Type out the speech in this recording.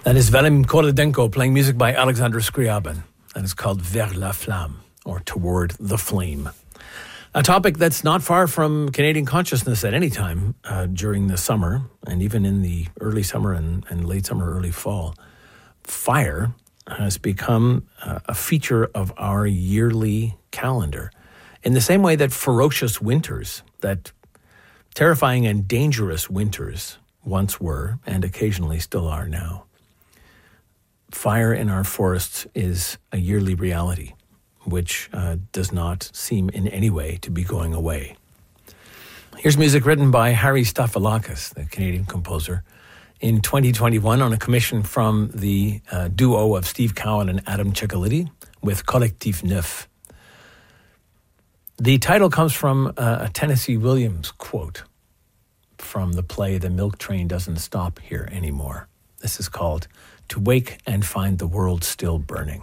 That is Vadim Kolodenko playing music by Alexander Scriabin. That is called Vers la Flamme, or Toward the Flame. A topic that's not far from Canadian consciousness at any time during the summer, and even in the early summer and late summer, early fall. Fire has become a feature of our yearly calendar. In the same way that ferocious winters, that terrifying and dangerous winters once were, and occasionally still are now. Fire in our forests is a yearly reality, which does not seem in any way to be going away. Here's music written by Harry Stafilakis, the Canadian composer, in 2021 on a commission from the duo of Steve Cowan and Adam Ciccoliti with Collectif Neuf. The title comes from a Tennessee Williams quote from the play The Milk Train Doesn't Stop Here Anymore. This is called To Wake and Find the World Still Burning.